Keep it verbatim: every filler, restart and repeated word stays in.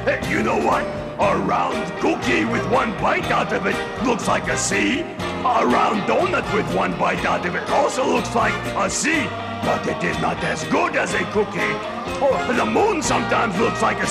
Hey, you know what? A round cookie with one bite out of it looks like a C. A round donut with one bite out of it also looks like a C. But it is not as good as a cookie. Or the moon sometimes looks like a